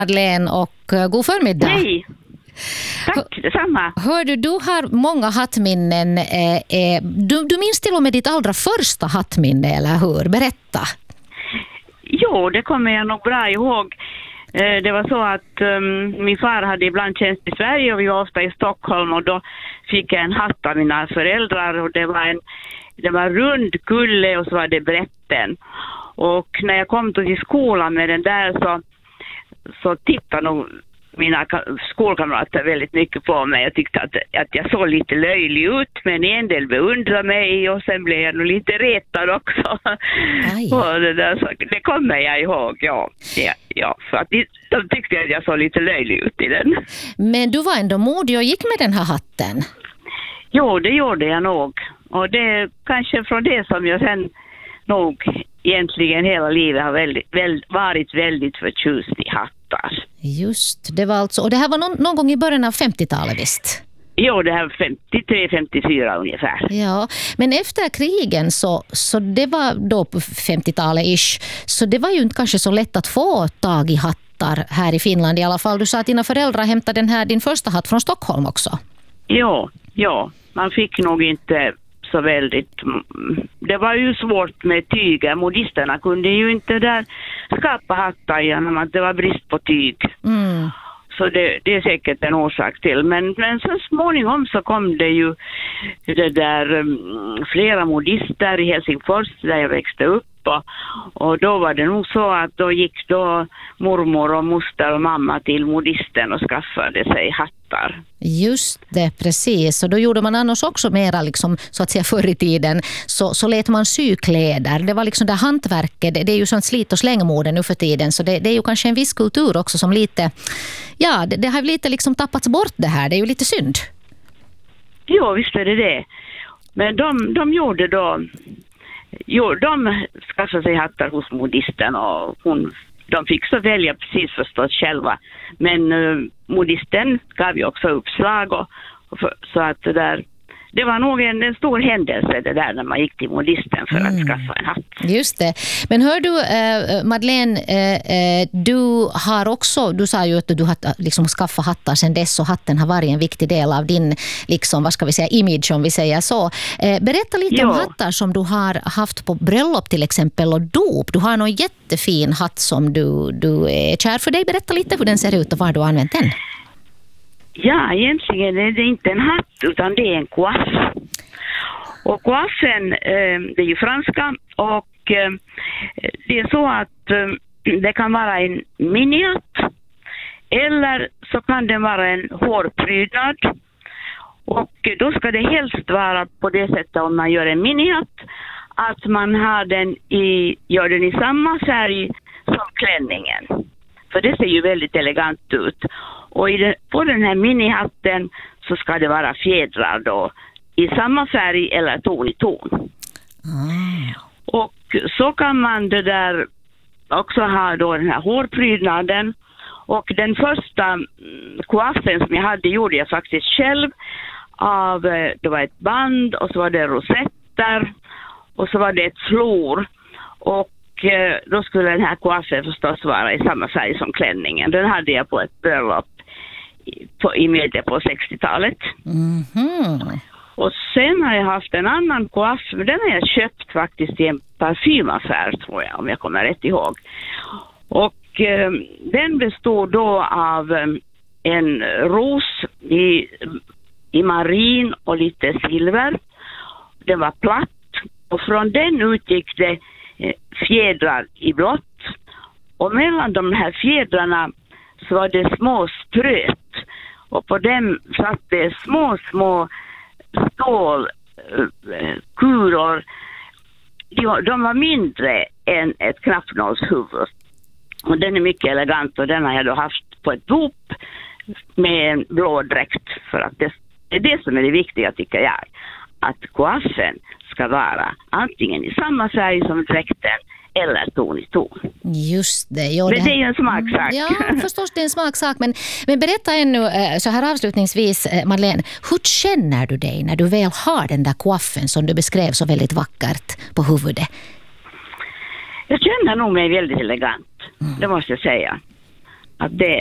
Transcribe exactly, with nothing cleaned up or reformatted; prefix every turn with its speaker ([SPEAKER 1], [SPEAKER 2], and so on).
[SPEAKER 1] Madeleine och uh, god förmiddag.
[SPEAKER 2] Hej. Tack, detsamma.
[SPEAKER 1] Hör du, du har många hattminnen. Eh, eh, du, du minns till och med ditt allra första hattminne, eller hur? Berätta.
[SPEAKER 2] Jo, det kommer jag nog bra ihåg. Eh, det var så att um, min far hade ibland tjänst i Sverige och vi var ofta i Stockholm, och då fick jag en hatt av mina föräldrar, och det var en det var rund kulle och så var det brätten. Och när jag kom till skolan med den där så, så tittade nog mina skolkamrater väldigt mycket på mig. Jag tyckte att, att jag såg lite löjlig ut, men en del beundrade mig, och sen blev jag nog lite retad också. Och det, där, så, det kommer jag ihåg, ja. ja, ja för att de, de tyckte att jag såg lite löjlig ut i den.
[SPEAKER 1] Men du var ändå modig och gick med den här hatten.
[SPEAKER 2] Jo, det gjorde jag nog. Och det är kanske från det som jag sen nog egentligen hela livet har väldigt, väl, varit väldigt förtjust i hattar.
[SPEAKER 1] Just, det var alltså, och det här var någon, någon gång i början av femtiotalet, visst?
[SPEAKER 2] Jo, det här var femtiotre femtiofyra ungefär.
[SPEAKER 1] Ja, men efter krigen så, så det var då på femtiotalet-ish, så det var ju inte kanske så lätt att få tag i hattar här i Finland i alla fall. Du sa att dina föräldrar hämtade den här, din första hatt från Stockholm också.
[SPEAKER 2] Ja, ja, man fick nog inte så väldigt, det var ju svårt med tyger. Modisterna kunde ju inte där skapa hattar genom att det var brist på tyg.
[SPEAKER 1] Mm.
[SPEAKER 2] Så det, det är säkert en orsak till. Men, men så småningom så kom det ju det där um, flera modister i Helsingfors där jag växte upp. Och, och då var det nog så att då gick då mormor och moster och mamma till modisten och skaffade sig hattar.
[SPEAKER 1] Just det, precis. Och då gjorde man annars också mera liksom, så att säga förr i tiden. Så, så lät man sy kläder. Det var liksom det hantverket. Det, det är ju sånt slit- och slängmode nu för tiden. Så det, det är ju kanske en viss kultur också som lite, ja, det, det har lite liksom tappats bort det här. Det är ju lite synd.
[SPEAKER 2] Jo, visst är det det. Men de, de gjorde då, jo, de skaffade sig hattar hos modisten, och hon, de fick så välja precis förstås själva. Men uh, modisten gav ju också uppslag, och, och för, så att det där, det var nog en, en stor händelse det där när man gick till modisten för mm. att skaffa en hatt.
[SPEAKER 1] Just det. Men hör du, eh, Madeleine, eh, du har också, du sa ju att du har liksom skaffat hattar sedan dess, och hatten har varit en viktig del av din, liksom, vad ska vi säga, image om vi säger så. Eh, berätta lite jo. om hattar som du har haft på bröllop till exempel och dop. Du har någon jättefin hatt som du, du är kär för dig. Berätta lite hur den ser ut och var du har använt den.
[SPEAKER 2] Ja, egentligen är det inte en hatt utan det är en coiffe. Och coiffen, eh, det är ju franska, och eh, det är så att eh, det kan vara en minihatt eller så kan det vara en hårprydnad. Och då ska det helst vara på det sättet om man gör en minihatt att man har den i, gör den i samma färg som klänningen. För det ser ju väldigt elegant ut. Och i den, på den här minihatten så ska det vara fjädrar då i samma färg eller ton i ton. Mm. Och så kan man det där också ha då den här hårprydnaden. Och den första coiffen som jag hade gjorde jag faktiskt själv av, det var ett band och så var det rosetter och så var det ett flor. Och då skulle den här coiffen förstås vara i samma färg som klänningen. Den hade jag på ett bröllop på, i mitten på sextiotalet.
[SPEAKER 1] Mm-hmm.
[SPEAKER 2] Och sen har jag haft en annan coiff, men den har jag köpt faktiskt i en parfymaffär tror jag, om jag kommer rätt ihåg. Och eh, den bestod då av eh, en ros i, i marin och lite silver. Den var platt och från den utgick det eh, fjädrar i blått. Och mellan de här fjädrarna så var det små spröt. Och på dem satt det små, små stålkulor. De var mindre än ett knappnålshuvud. Och den är mycket elegant och den har jag då haft på ett dop med en blå dräkt. För att det är det som är det viktiga tycker jag. Att coiffen ska vara antingen i samma färg som dräkten eller ton i ton.
[SPEAKER 1] Just det. Jo,
[SPEAKER 2] men det är ju en smaksak.
[SPEAKER 1] Ja, förstås det är en smaksak. Men, men berätta ännu så här avslutningsvis, Madeleine. Hur känner du dig när du väl har den där coiffen som du beskrev så väldigt vackert på huvudet?
[SPEAKER 2] Jag känner nog mig väldigt elegant. Mm. Det måste jag säga. att det